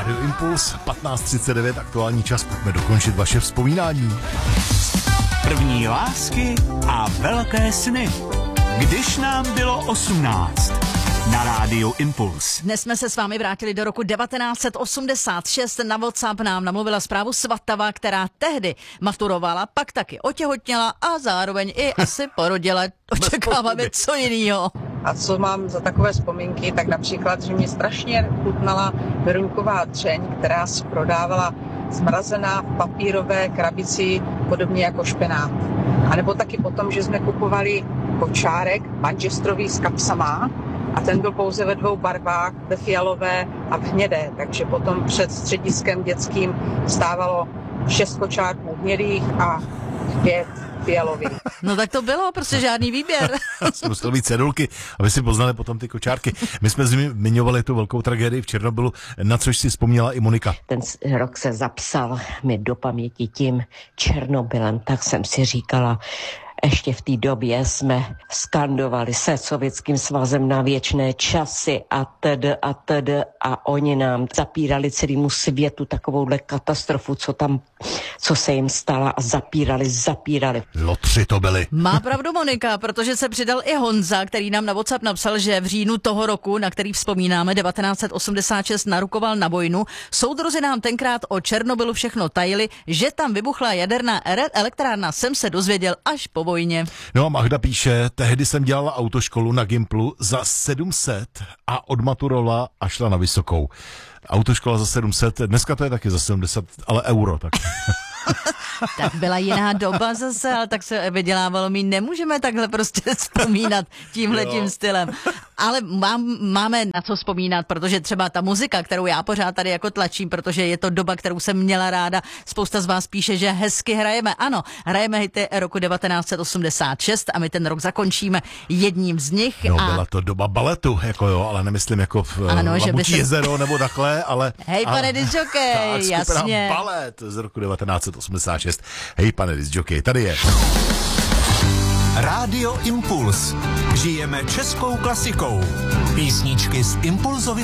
Radio Impuls, 15:39, aktuální čas, pojďme dokončit vaše vzpomínání. První lásky a velké sny. Když nám bylo 18. Na Rádiu Impuls. Dnes jsme se s vámi vrátili do roku 1986. Na WhatsApp nám namluvila zprávu Svatava, která tehdy maturovala, pak taky otěhotněla a zároveň i asi porodila. Očekáváme co jinýho. A co mám za takové vzpomínky, tak například, že mě strašně chutnala Beruňková dřeň, která se prodávala zmrazená v papírové krabici, podobně jako špenát. A nebo taky potom, že jsme kupovali kočárek manchesterový s kapsama, a ten byl pouze ve 2 barvách, ve fialové a v hnědé. Takže potom před střediskem dětským stávalo 6 kočárků hnědých a 5 fialových. No tak to bylo, prostě žádný výběr. Jsme museli být cedulky, aby si poznali potom ty kočárky. My jsme zmiňovali tu velkou tragédii v Černobylu, na což si vzpomněla i Monika. Ten rok se zapsal mi do paměti tím Černobylem, tak jsem si říkala, ještě v té době jsme skandovali se Sovětským svazem na věčné časy a td. A oni nám zapírali celému světu takovouhle katastrofu, co se jim stala a zapírali. Lotři to byli. Má pravdu Monika, protože se přidal i Honza, který nám na WhatsApp napsal, že v říjnu toho roku, na který vzpomínáme, 1986, narukoval na vojnu. Soudruzi nám tenkrát o Černobylu všechno tajili, že tam vybuchla jaderná elektrárna, jsem se dozvěděl až po vojně. No a Magda píše, tehdy jsem dělala autoškolu na Gimplu za 700 a odmaturovala a šla na vysokou. Autoškola za 700, dneska to je taky za 70, ale euro. Tak. Tak byla jiná doba zase, ale tak se vydělávalo. My nemůžeme takhle prostě vzpomínat tímhletím stylem. Ale máme na co vzpomínat, protože třeba ta muzika, kterou já pořád tady jako tlačím, protože je to doba, kterou jsem měla ráda. Spousta z vás píše, že hezky hrajeme. Ano, hrajeme hity roku 1986 a my ten rok zakončíme jedním z nich. No, byla to doba baletu, jako jo, ale nemyslím jako v Labučí jezero nebo takhle, ale... Hej, pane disjokej, jasně. Balet z roku 1986. Hej, pane disjokej, tady je. Rádio Impuls. Žijeme českou klasikou. Písničky z Impulzovy